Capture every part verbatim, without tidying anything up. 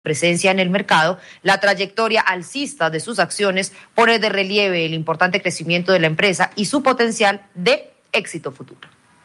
presencia en el mercado, la trayectoria alcista de sus acciones pone de relieve el importante crecimiento de la empresa y su potencial de éxito futuro.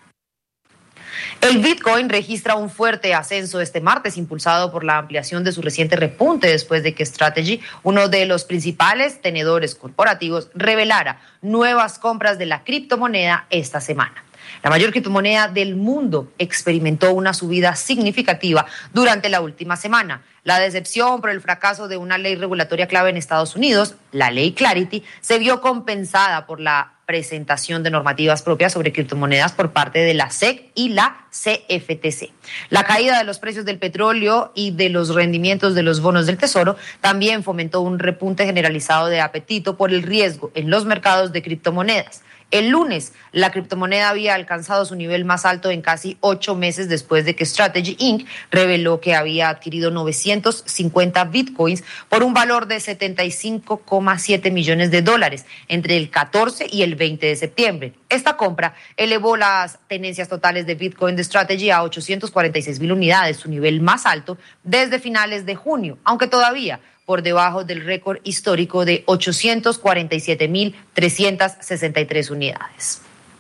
El Bitcoin registra un fuerte ascenso este martes, impulsado por la ampliación de su reciente repunte después de que Strategy, uno de los principales tenedores corporativos, revelara nuevas compras de la criptomoneda esta semana. La mayor criptomoneda del mundo experimentó una subida significativa durante la última semana. La decepción por el fracaso de una ley regulatoria clave en Estados Unidos, la ley Clarity, se vio compensada por la presentación de normativas propias sobre criptomonedas por parte de la S E C y la C F T C. La caída de los precios del petróleo y de los rendimientos de los bonos del Tesoro también fomentó un repunte generalizado de apetito por el riesgo en los mercados de criptomonedas. El lunes, la criptomoneda había alcanzado su nivel más alto en casi ocho meses después de que Strategy incorporated reveló que había adquirido novecientos cincuenta bitcoins por un valor de setenta y cinco coma siete millones de dólares entre el catorce y el veinte de septiembre. Esta compra elevó las tenencias totales de Bitcoin de Strategy a ochocientos cuarenta y seis mil unidades, su nivel más alto desde finales de junio, aunque todavía por debajo del récord histórico de ochocientos cuarenta y siete mil trescientas sesenta y tres unidades.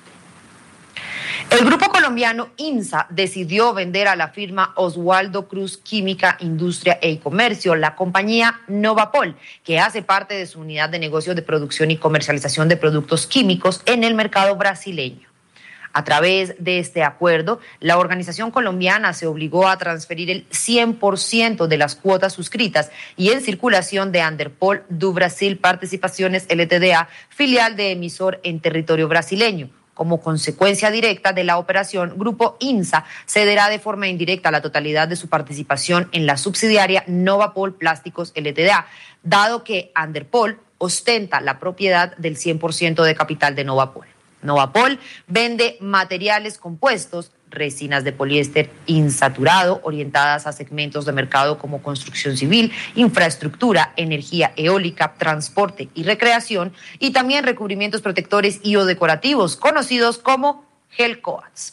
El grupo colombiano INSA decidió vender a la firma Oswaldo Cruz Química, Industria e Comercio la compañía Novapol, que hace parte de su unidad de negocio de producción y comercialización de productos químicos en el mercado brasileño. A través de este acuerdo, la organización colombiana se obligó a transferir el cien por ciento de las cuotas suscritas y en circulación de Anderpol do Brasil Participaciones L T D A, filial de emisor en territorio brasileño. Como consecuencia directa de la operación, Grupo INSA cederá de forma indirecta la totalidad de su participación en la subsidiaria Novapol Plásticos L T D A, dado que Anderpol ostenta la propiedad del cien por ciento de capital de Novapol. Novapol vende materiales compuestos, resinas de poliéster insaturado orientadas a segmentos de mercado como construcción civil, infraestructura, energía eólica, transporte y recreación, y también recubrimientos protectores y o decorativos conocidos como gel coats.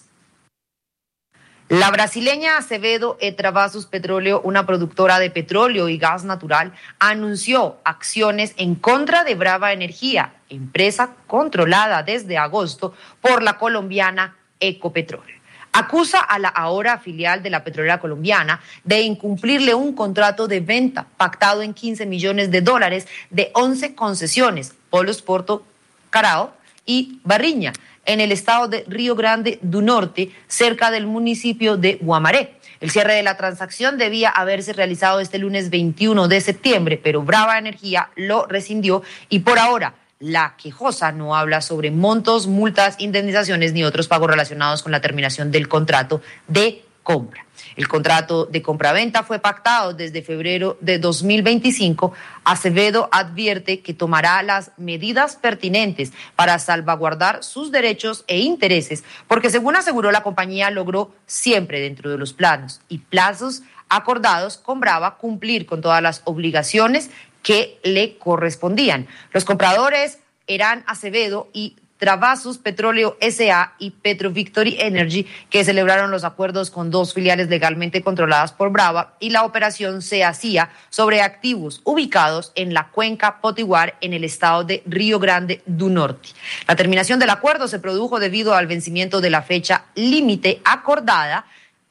La brasileña Acevedo e Travassos Petróleo, una productora de petróleo y gas natural, anunció acciones en contra de Brava Energía, empresa controlada desde agosto por la colombiana Ecopetrol. Acusa a la ahora filial de la petrolera colombiana de incumplirle un contrato de venta pactado en quince millones de dólares de once concesiones, Polos Porto, Carao y Barriña, en el estado de Río Grande do Norte, cerca del municipio de Guamaré. El cierre de la transacción debía haberse realizado este lunes veintiuno de septiembre, pero Brava Energía lo rescindió y por ahora la quejosa no habla sobre montos, multas, indemnizaciones ni otros pagos relacionados con la terminación del contrato de compra. El contrato de compraventa fue pactado desde febrero de dos mil veinticinco. Acevedo advierte que tomará las medidas pertinentes para salvaguardar sus derechos e intereses, porque según aseguró la compañía logró siempre dentro de los planos y plazos acordados con Brava cumplir con todas las obligaciones que le correspondían. Los compradores eran Acevedo y Travassos Petróleo S A y Petro Victory Energy, que celebraron los acuerdos con dos filiales legalmente controladas por Brava, y la operación se hacía sobre activos ubicados en la cuenca Potiguar en el estado de Río Grande do Norte. La terminación del acuerdo se produjo debido al vencimiento de la fecha límite acordada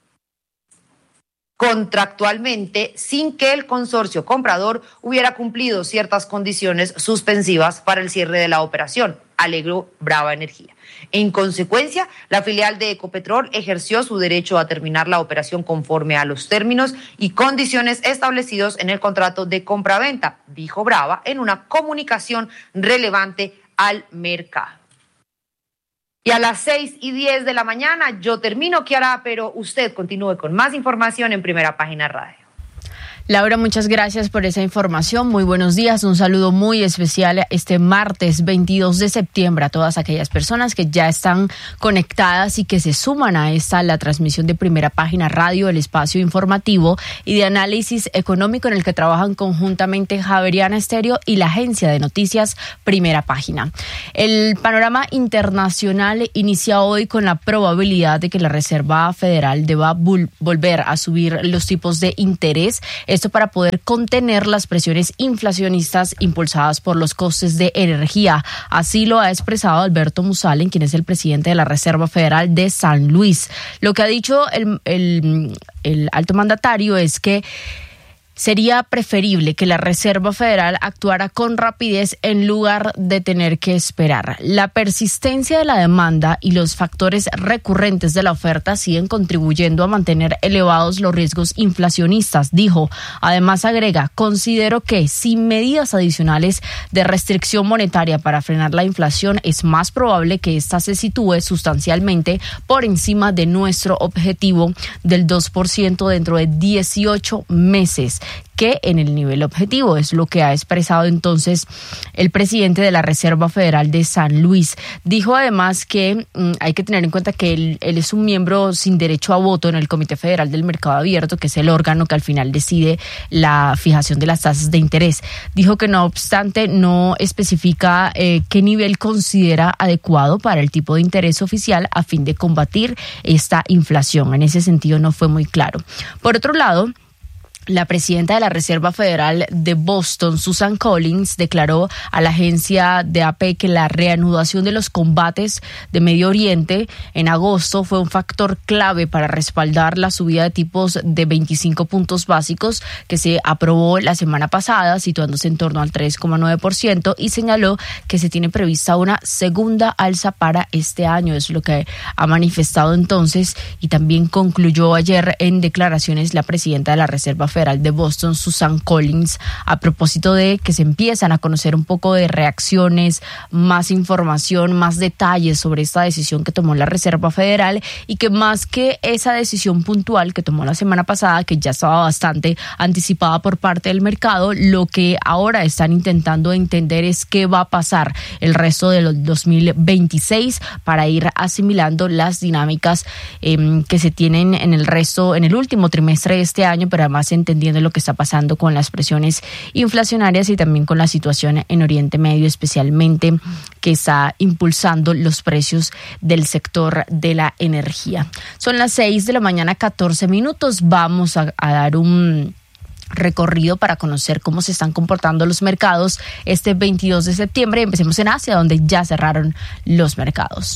contractualmente sin que el consorcio comprador hubiera cumplido ciertas condiciones suspensivas para el cierre de la operación, alegó Brava Energía. En consecuencia, la filial de Ecopetrol ejerció su derecho a terminar la operación conforme a los términos y condiciones establecidos en el contrato de compraventa, dijo Brava en una comunicación relevante al mercado. Y a las seis y diez de la mañana yo termino, Kiara, pero usted continúe con más información en Primera Página Radio. Laura, muchas gracias por esa información. Muy buenos días. Un saludo muy especial este martes veintidós de septiembre a todas aquellas personas que ya están conectadas y que se suman a esta, la transmisión de Primera Página Radio, el espacio informativo y de análisis económico en el que trabajan conjuntamente Javeriana Estéreo y la agencia de noticias Primera Página. El panorama internacional inicia hoy con la probabilidad de que la Reserva Federal deba vol- volver a subir los tipos de interés. Esto para poder contener las presiones inflacionistas impulsadas por los costes de energía. Así lo ha expresado Alberto Musalen, quien es el presidente de la Reserva Federal de San Luis. Lo que ha dicho el, el, el alto mandatario es que sería preferible que la Reserva Federal actuara con rapidez en lugar de tener que esperar. La persistencia de la demanda y los factores recurrentes de la oferta siguen contribuyendo a mantener elevados los riesgos inflacionistas, dijo. Además, agrega, considero que sin medidas adicionales de restricción monetaria para frenar la inflación, es más probable que ésta se sitúe sustancialmente por encima de nuestro objetivo del dos por ciento dentro de dieciocho meses. Que en el nivel objetivo, es lo que ha expresado entonces el presidente de la Reserva Federal de San Luis. Dijo además que mm, hay que tener en cuenta que él, él es un miembro sin derecho a voto en el Comité Federal del Mercado Abierto, que es el órgano que al final decide la fijación de las tasas de interés. Dijo que no obstante no especifica eh, qué nivel considera adecuado para el tipo de interés oficial a fin de combatir esta inflación. En ese sentido no fue muy claro. Por otro lado, la presidenta de la Reserva Federal de Boston, Susan Collins, declaró a la agencia de A P que la reanudación de los combates de Medio Oriente en agosto fue un factor clave para respaldar la subida de tipos de veinticinco puntos básicos que se aprobó la semana pasada, situándose en torno al tres coma nueve por ciento, y señaló que se tiene prevista una segunda alza para este año. Eso es lo que ha manifestado entonces, y también concluyó ayer en declaraciones la presidenta de la Reserva Federal de Boston, Susan Collins, a propósito de que se empiezan a conocer un poco de reacciones, más información, más detalles sobre esta decisión que tomó la Reserva Federal, y que más que esa decisión puntual que tomó la semana pasada, que ya estaba bastante anticipada por parte del mercado, lo que ahora están intentando entender es qué va a pasar el resto del dos mil veintiséis para ir asimilando las dinámicas eh, que se tienen en el resto, en el último trimestre de este año, pero además en entendiendo lo que está pasando con las presiones inflacionarias y también con la situación en Oriente Medio, especialmente que está impulsando los precios del sector de la energía. Son las seis de la mañana, catorce minutos. Vamos a, a dar un recorrido para conocer cómo se están comportando los mercados este veintidós de septiembre. Empecemos en Asia, donde ya cerraron los mercados.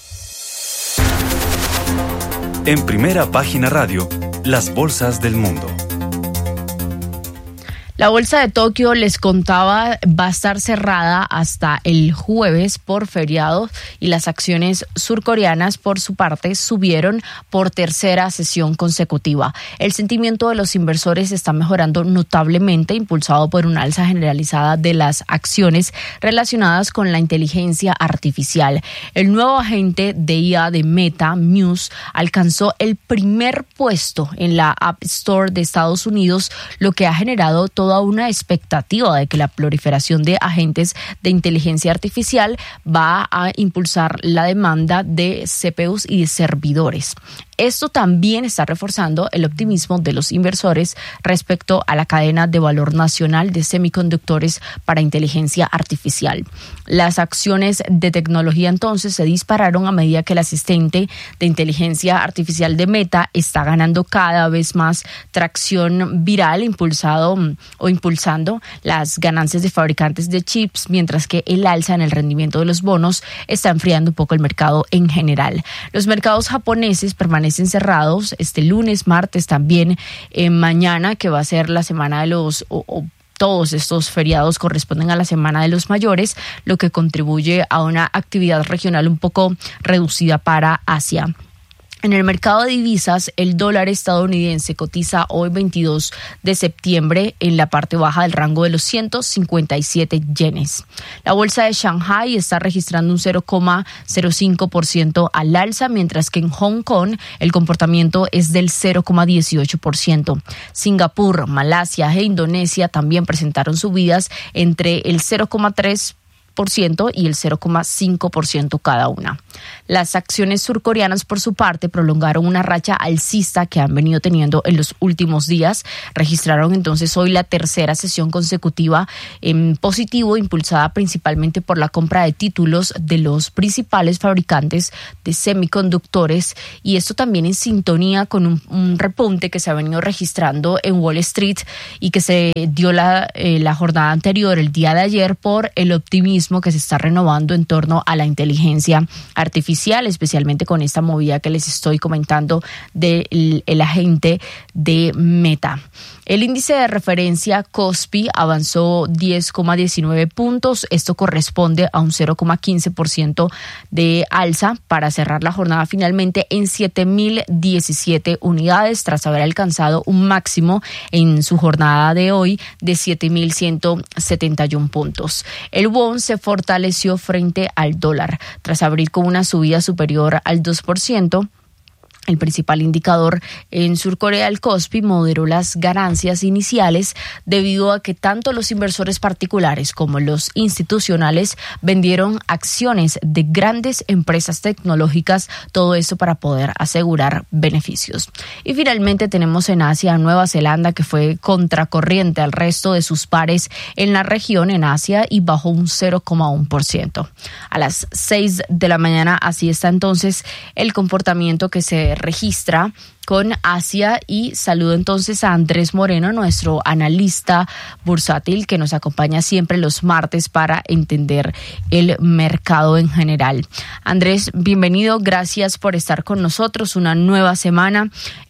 En Primera Página Radio, las bolsas del mundo. La bolsa de Tokio, les contaba, va a estar cerrada hasta el jueves por feriado, y las acciones surcoreanas, por su parte, subieron por tercera sesión consecutiva. El sentimiento de los inversores está mejorando notablemente, impulsado por una alza generalizada de las acciones relacionadas con la inteligencia artificial. El nuevo agente de I A de Meta, Muse, alcanzó el primer puesto en la App Store de Estados Unidos, lo que ha generado toda una expectativa de que la proliferación de agentes de inteligencia artificial va a impulsar la demanda de C P Us y de servidores. Esto también está reforzando el optimismo de los inversores respecto a la cadena de valor nacional de semiconductores para inteligencia artificial. Las acciones de tecnología entonces se dispararon a medida que el asistente de inteligencia artificial de Meta está ganando cada vez más tracción viral, impulsado o impulsando las ganancias de fabricantes de chips, mientras que el alza en el rendimiento de los bonos está enfriando un poco el mercado en general. Los mercados japoneses permanecen cerrados este lunes, martes, también eh, mañana, que va a ser la semana de los o, o todos estos feriados corresponden a la semana de los mayores, lo que contribuye a una actividad regional un poco reducida para Asia. En el mercado de divisas, el dólar estadounidense cotiza hoy veintidós de septiembre en la parte baja del rango de los ciento cincuenta y siete yenes. La bolsa de Shanghai está registrando un cero coma cero cinco por ciento al alza, mientras que en Hong Kong el comportamiento es del cero coma dieciocho por ciento. Singapur, Malasia e Indonesia también presentaron subidas entre el cero coma tres por ciento y el cero coma cinco por ciento cada una. Las acciones surcoreanas, por su parte, prolongaron una racha alcista que han venido teniendo en los últimos días. Registraron entonces hoy la tercera sesión consecutiva en positivo, impulsada principalmente por la compra de títulos de los principales fabricantes de semiconductores, y esto también en sintonía con un, un repunte que se ha venido registrando en Wall Street y que se dio la, eh, la jornada anterior, el día de ayer, por el optimismo que se está renovando en torno a la inteligencia artificial, especialmente con esta movida que les estoy comentando del el agente de Meta. El índice de referencia Kospi avanzó diez coma diecinueve puntos. Esto corresponde a un cero coma quince por ciento de alza para cerrar la jornada finalmente en siete mil diecisiete unidades, tras haber alcanzado un máximo en su jornada de hoy de siete mil ciento setenta y uno puntos. El won se fortaleció frente al dólar tras abrir con una subida superior al dos por ciento. El principal indicador en Surcorea, el Kospi, moderó las ganancias iniciales debido a que tanto los inversores particulares como los institucionales vendieron acciones de grandes empresas tecnológicas, todo eso para poder asegurar beneficios. Y finalmente tenemos en Asia a Nueva Zelanda, que fue contracorriente al resto de sus pares en la región en Asia y bajó un cero coma uno por ciento. A las seis de la mañana, así está entonces el comportamiento que se registra con Asia, y saludo entonces a Andrés Moreno, nuestro analista bursátil que nos acompaña siempre los martes para entender el mercado en general. Andrés, bienvenido, gracias por estar con nosotros. Una nueva semana,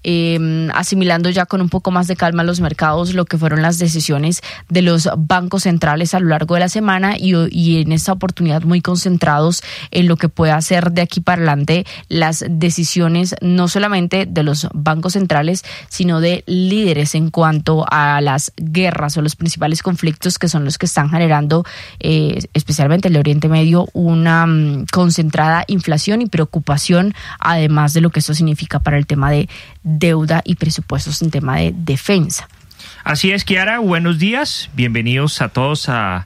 eh, asimilando ya con un poco más de calma los mercados lo que fueron las decisiones de los bancos centrales a lo largo de la semana, y, y en esta oportunidad muy concentrados en lo que pueda ser de aquí para adelante las decisiones no solamente de los bancos centrales, sino de líderes en cuanto a las guerras o los principales conflictos que son los que están generando, eh, especialmente en el Oriente Medio, una um, concentrada inflación y preocupación, además de lo que esto significa para el tema de deuda y presupuestos en tema de defensa. Así es, Kiara, buenos días, bienvenidos a todos a,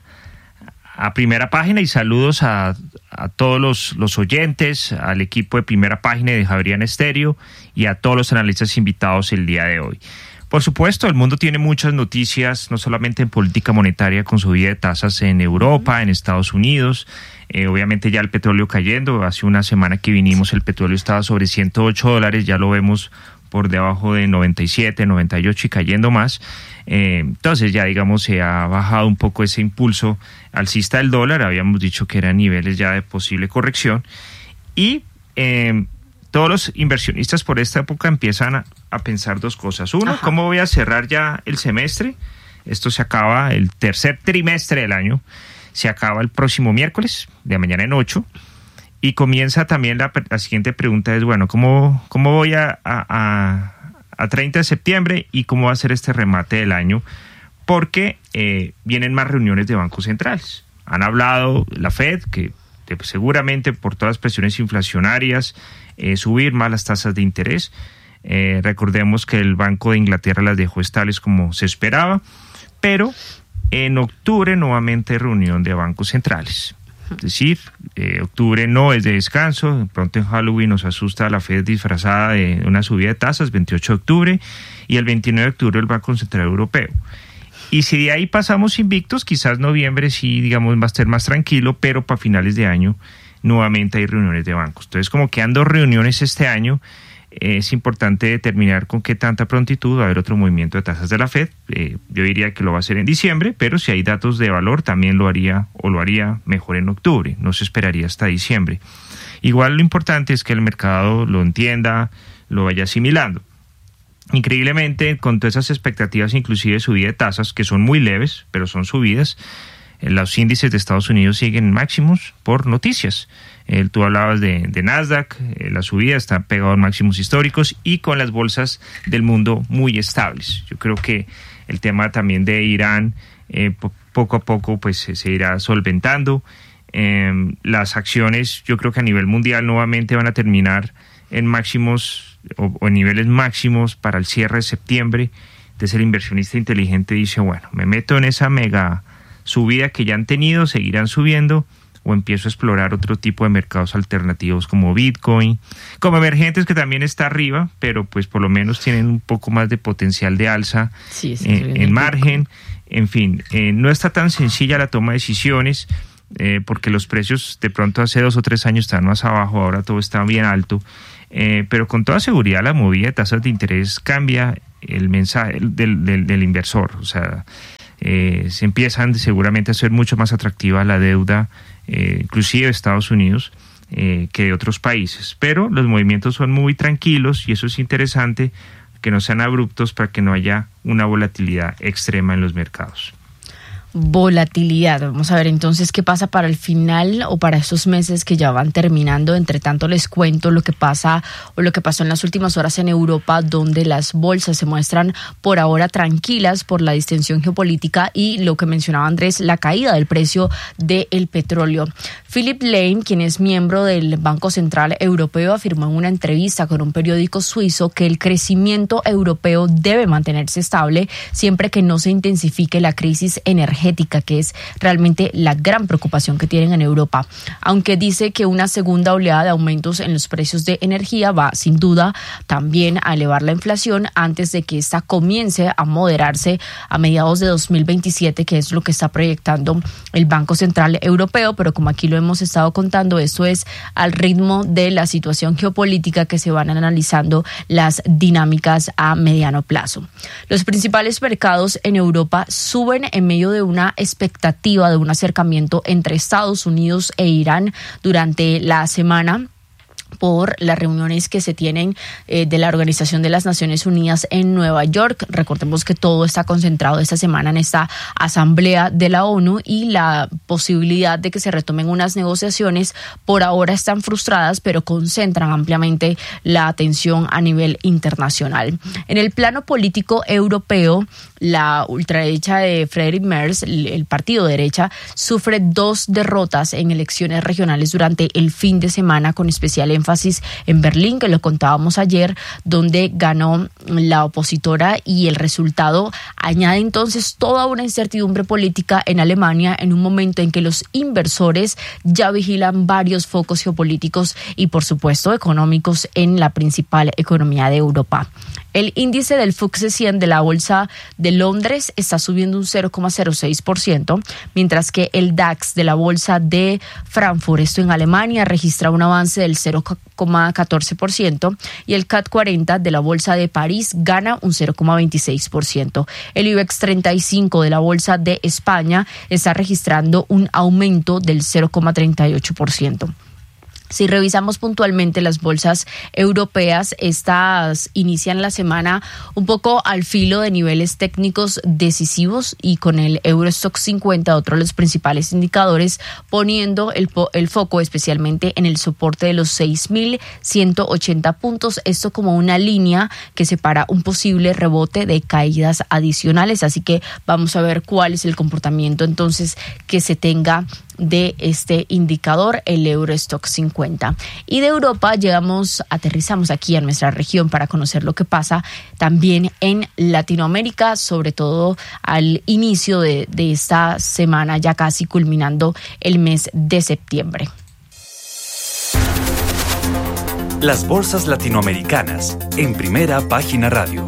a Primera Página, y saludos a, a todos los, los oyentes, al equipo de Primera Página de Javeriana Estéreo y a todos los analistas invitados el día de hoy. Por supuesto, el mundo tiene muchas noticias, no solamente en política monetaria con subida de tasas en Europa, en Estados Unidos, eh, obviamente ya el petróleo cayendo. Hace una semana que vinimos el petróleo estaba sobre ciento ocho dólares, ya lo vemos por debajo de noventa y siete, noventa y ocho y cayendo más. Eh, entonces ya digamos se ha bajado un poco ese impulso alcista del dólar. Habíamos dicho que eran niveles ya de posible corrección, y eh, todos los inversionistas por esta época empiezan a, a pensar dos cosas. Uno, Ajá. ¿cómo voy a cerrar ya el semestre? Esto se acaba, el tercer trimestre del año se acaba el próximo miércoles, de mañana en ocho. Y comienza también la, la siguiente pregunta es, bueno, ¿cómo, cómo voy a, a, a treinta de septiembre y cómo va a ser este remate del año? Porque eh, vienen más reuniones de bancos centrales. Han hablado la Fed, que de, seguramente por todas las presiones inflacionarias, eh, subir más las tasas de interés. Eh, recordemos que el Banco de Inglaterra las dejó estables como se esperaba, pero en octubre nuevamente hay reunión de bancos centrales. Es decir, eh, octubre no es de descanso. De pronto en Halloween nos asusta la Fed disfrazada de una subida de tasas, veintiocho de octubre, y el veintinueve de octubre el Banco Central Europeo. Y si de ahí pasamos invictos, quizás noviembre sí, digamos, va a estar más tranquilo, pero para finales de año nuevamente hay reuniones de bancos. Entonces, como quedan dos reuniones este año, es importante determinar con qué tanta prontitud va a haber otro movimiento de tasas de la Fed. Eh, yo diría que lo va a hacer en diciembre, pero si hay datos de valor también lo haría o lo haría mejor en octubre. No se esperaría hasta diciembre. Igual lo importante es que el mercado lo entienda, lo vaya asimilando. Increíblemente, con todas esas expectativas, inclusive de subida de tasas, que son muy leves, pero son subidas, eh, los índices de Estados Unidos siguen máximos por noticias. Eh, tú hablabas de, de Nasdaq, eh, la subida está pegado a máximos históricos, y con las bolsas del mundo muy estables. Yo creo que el tema también de Irán, eh, po- poco a poco pues se, se irá solventando. Eh, las acciones, yo creo que a nivel mundial nuevamente van a terminar en máximos o, o en niveles máximos para el cierre de septiembre. Entonces el inversionista inteligente dice, bueno, me meto en esa mega subida que ya han tenido, seguirán subiendo, o empiezo a explorar otro tipo de mercados alternativos como Bitcoin, como emergentes que también está arriba, pero pues por lo menos tienen un poco más de potencial de alza sí, sí, eh, en margen. En fin, eh, no está tan sencilla la toma de decisiones, eh, porque los precios de pronto hace dos o tres años estaban más abajo, ahora todo está bien alto, eh, pero con toda seguridad la movida de tasas de interés cambia el mensaje del, del, del inversor, o sea, eh, se empiezan seguramente a ser mucho más atractiva la deuda, eh, inclusive de Estados Unidos, eh, que de otros países, pero los movimientos son muy tranquilos y eso es interesante, que no sean abruptos para que no haya una volatilidad extrema en los mercados. Volatilidad. Vamos a ver entonces qué pasa para el final o para estos meses que ya van terminando. Entre tanto les cuento lo que pasa o lo que pasó en las últimas horas en Europa, donde las bolsas se muestran por ahora tranquilas por la distensión geopolítica y lo que mencionaba Andrés, la caída del precio del petróleo. Philip Lane, quien es miembro del Banco Central Europeo, afirmó en una entrevista con un periódico suizo que el crecimiento europeo debe mantenerse estable siempre que no se intensifique la crisis energética, que es realmente la gran preocupación que tienen en Europa. Aunque dice que una segunda oleada de aumentos en los precios de energía va sin duda también a elevar la inflación antes de que esta comience a moderarse a mediados de dos mil veintisiete, que es lo que está proyectando el Banco Central Europeo, pero como aquí lo hemos estado contando, esto es al ritmo de la situación geopolítica que se van analizando las dinámicas a mediano plazo. Los principales mercados en Europa suben en medio de una expectativa de un acercamiento entre Estados Unidos e Irán durante la semana por las reuniones que se tienen eh, de la Organización de las Naciones Unidas en Nueva York. Recordemos que todo está concentrado esta semana en esta asamblea de la ONU y la posibilidad de que se retomen unas negociaciones por ahora están frustradas, pero concentran ampliamente la atención a nivel internacional. En el plano político europeo, la ultraderecha de Friedrich Merz, el partido de derecha, sufre dos derrotas en elecciones regionales durante el fin de semana, con especial énfasis en Berlín, que lo contábamos ayer, donde ganó la opositora, y el resultado añade entonces toda una incertidumbre política en Alemania en un momento en que los inversores ya vigilan varios focos geopolíticos y por supuesto económicos en la principal economía de Europa. El índice del F T S E cien de la Bolsa de Londres está subiendo un cero coma cero seis por ciento, mientras que el DAX de la Bolsa de Frankfurt, esto en Alemania, registra un avance del cero coma catorce por ciento y el C A C cuarenta de la Bolsa de París gana un cero coma veintiséis por ciento. El IBEX treinta y cinco de la Bolsa de España está registrando un aumento del cero coma treinta y ocho por ciento. Si revisamos puntualmente las bolsas europeas, estas inician la semana un poco al filo de niveles técnicos decisivos y con el Eurostoxx cincuenta, otro de los principales indicadores, poniendo el, el foco especialmente en el soporte de los seis mil ciento ochenta puntos, esto como una línea que separa un posible rebote de caídas adicionales, así que vamos a ver cuál es el comportamiento entonces que se tenga de este indicador, el Eurostoxx cincuenta. Y de Europa llegamos, aterrizamos aquí a nuestra región para conocer lo que pasa también en Latinoamérica, sobre todo al inicio de, de esta semana, ya casi culminando el mes de septiembre. Las bolsas latinoamericanas en Primera Página Radio.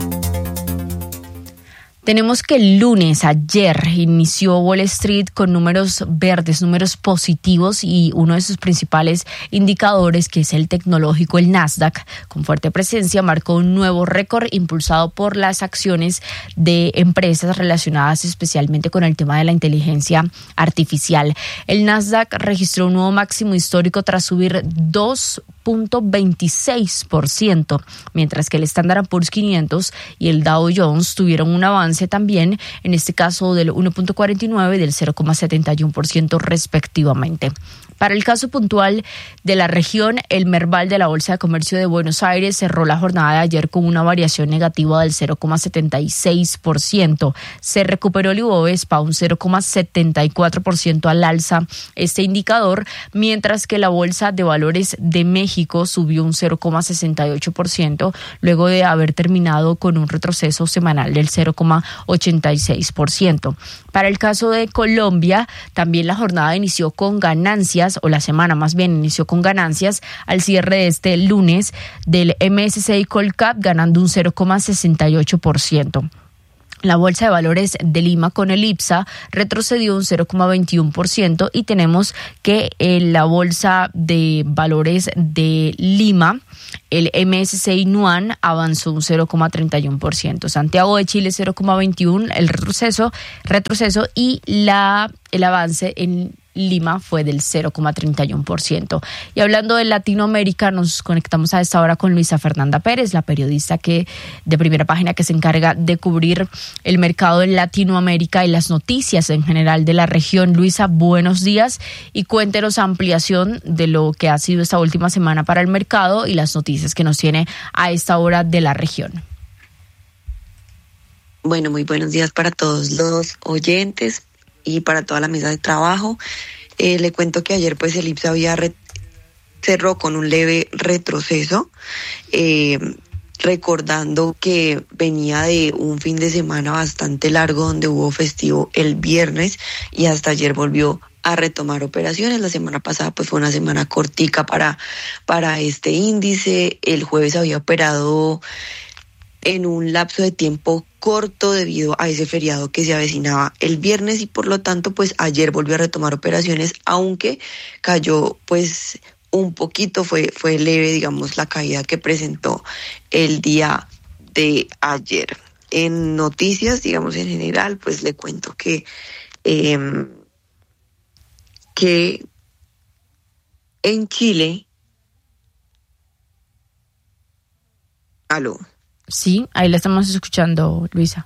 Tenemos que el lunes, ayer, inició Wall Street con números verdes, números positivos, y uno de sus principales indicadores, que es el tecnológico, el Nasdaq, con fuerte presencia, marcó un nuevo récord impulsado por las acciones de empresas relacionadas especialmente con el tema de la inteligencia artificial. El Nasdaq registró un nuevo máximo histórico tras subir dos punto veintiséis por ciento, mientras que el Standard and Poor's quinientos y el Dow Jones tuvieron un avance también, en este caso del uno punto cuarenta y nueve y del cero coma setenta y uno por ciento respectivamente. Para el caso puntual de la región, el Merval de la Bolsa de Comercio de Buenos Aires cerró la jornada de ayer con una variación negativa del cero coma setenta y seis por ciento. Se recuperó el Ibovespa un cero coma setenta y cuatro por ciento al alza este indicador, mientras que la Bolsa de Valores de México subió un cero coma sesenta y ocho por ciento luego de haber terminado con un retroceso semanal del cero coma coma ochenta y seis por ciento. Para el caso de Colombia, también la jornada inició con ganancias, o la semana más bien inició con ganancias al cierre de este lunes del M S C I Colcap, ganando un cero coma sesenta y ocho por ciento. La Bolsa de Valores de Lima con el IPSA retrocedió un cero coma veintiuno por ciento y tenemos que en la Bolsa de Valores de Lima, el M S C I Nuan avanzó un cero coma treinta y uno por ciento. Santiago de Chile cero coma veintiuno, el retroceso, retroceso y la, el avance en Lima fue del cero coma treinta y uno por ciento. Y hablando de Latinoamérica, nos conectamos a esta hora con Luisa Fernanda Pérez, la periodista que de Primera Página que se encarga de cubrir el mercado en Latinoamérica y las noticias en general de la región. Luisa, buenos días y cuéntenos ampliación de lo que ha sido esta última semana para el mercado y las noticias que nos tiene a esta hora de la región. Bueno, muy buenos días para todos los oyentes y para toda la mesa de trabajo. Eh, le cuento que ayer pues el IPSA había re- cerró con un leve retroceso, eh, recordando que venía de un fin de semana bastante largo donde hubo festivo el viernes y hasta ayer volvió a retomar operaciones. La semana pasada pues fue una semana cortica para, para este índice. El jueves había operado en un lapso de tiempo corto debido a ese feriado que se avecinaba el viernes y por lo tanto pues ayer volvió a retomar operaciones, aunque cayó pues un poquito, fue, fue leve digamos la caída que presentó el día de ayer. En noticias digamos en general pues le cuento que eh, que en Chile aló Sí, ahí la estamos escuchando, Luisa.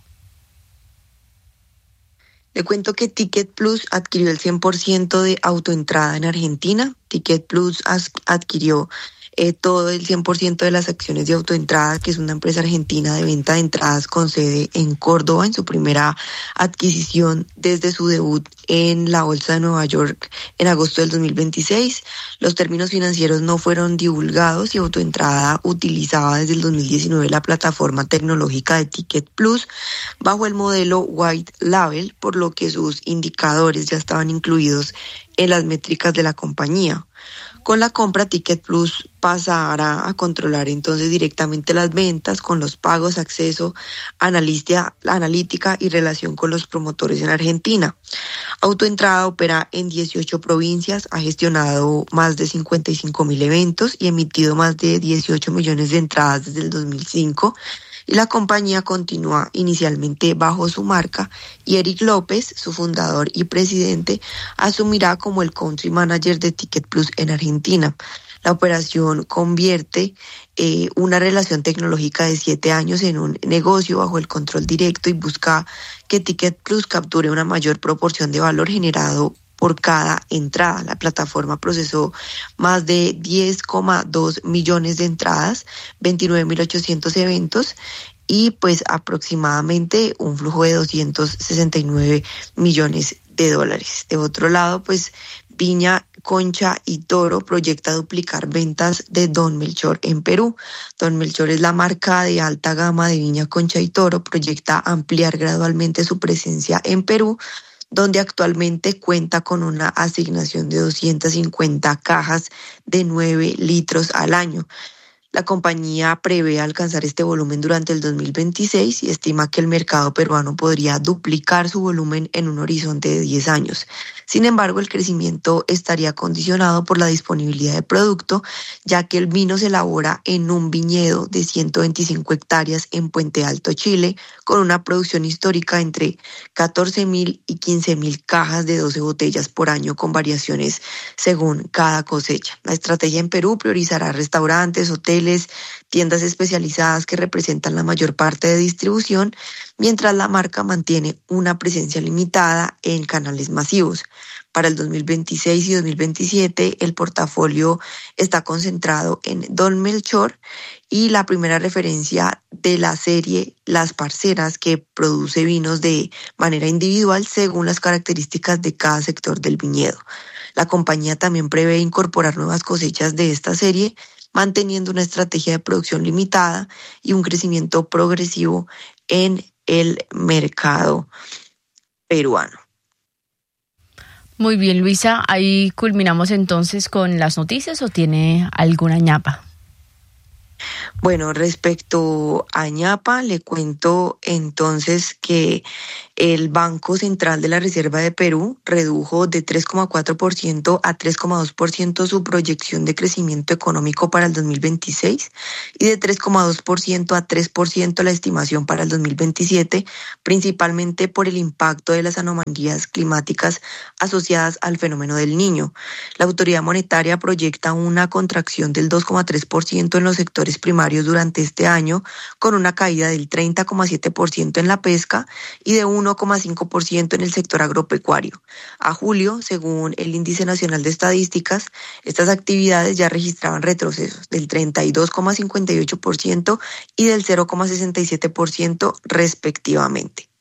Le cuento que Ticket Plus adquirió el cien por ciento de autoentrada en Argentina. Ticket Plus adquirió eh, todo el cien por ciento de las acciones de autoentrada, que es una empresa argentina de venta de entradas con sede en Córdoba, en su primera adquisición desde su debut en la Bolsa de Nueva York en agosto del dos mil veintiséis. Los términos financieros no fueron divulgados y autoentrada utilizaba desde el dos mil diecinueve la plataforma tecnológica de Ticket Plus bajo el modelo White Label, por lo que sus indicadores ya estaban incluidos en las métricas de la compañía. Con la compra, Ticket Plus pasará a controlar entonces directamente las ventas con los pagos, acceso, analítica, analítica y relación con los promotores en Argentina. Autoentrada opera en dieciocho provincias, ha gestionado más de cincuenta y cinco mil eventos y emitido más de dieciocho millones de entradas desde el dos mil cinco. Y la compañía continúa inicialmente bajo su marca y Eric López, su fundador y presidente, asumirá como el country manager de Ticket Plus en Argentina. La operación convierte eh, una relación tecnológica de siete años en un negocio bajo el control directo y busca que Ticket Plus capture una mayor proporción de valor generado por cada entrada. La plataforma procesó más de diez coma dos millones de entradas, veintinueve mil ochocientos eventos y pues aproximadamente un flujo de doscientos sesenta y nueve millones de dólares. De otro lado, pues Viña, Concha y Toro proyecta duplicar ventas de Don Melchor en Perú. Don Melchor es la marca de alta gama de Viña, Concha y Toro, proyecta ampliar gradualmente su presencia en Perú, donde actualmente cuenta con una asignación de doscientas cincuenta cajas de nueve litros al año. La compañía prevé alcanzar este volumen durante el dos mil veintiséis y estima que el mercado peruano podría duplicar su volumen en un horizonte de diez años. Sin embargo, el crecimiento estaría condicionado por la disponibilidad de producto, ya que el vino se elabora en un viñedo de ciento veinticinco hectáreas en Puente Alto, Chile, con una producción histórica entre catorce mil y quince mil cajas de doce botellas por año, con variaciones según cada cosecha. La estrategia en Perú priorizará restaurantes, hoteles, tiendas especializadas que representan la mayor parte de distribución, mientras la marca mantiene una presencia limitada en canales masivos. Para el dos mil veintiséis y dos mil veintisiete, el portafolio está concentrado en Don Melchor y la primera referencia de la serie Las Parceras, que produce vinos de manera individual según las características de cada sector del viñedo. La compañía también prevé incorporar nuevas cosechas de esta serie, manteniendo una estrategia de producción limitada y un crecimiento progresivo en el mercado peruano. Muy bien, Luisa, ahí culminamos entonces con las noticias, ¿o tiene alguna ñapa? Bueno, respecto a ñapa, le cuento entonces que el Banco Central de la Reserva de Perú redujo de tres coma cuatro por ciento a tres coma dos por ciento su proyección de crecimiento económico para el dos mil veintiséis y de tres coma dos por ciento a tres por ciento la estimación para el dos mil veintisiete, principalmente por el impacto de las anomalías climáticas asociadas al fenómeno del Niño. La autoridad monetaria proyecta una contracción del dos coma tres por ciento en los sectores primarios durante este año, con una caída del treinta coma siete por ciento en la pesca y de uno coma cinco por ciento en el sector agropecuario. A julio, según el Índice Nacional de Estadísticas, estas actividades ya registraban retrocesos del treinta y dos coma cincuenta y ocho por ciento y del cero coma sesenta y siete por ciento respectivamente.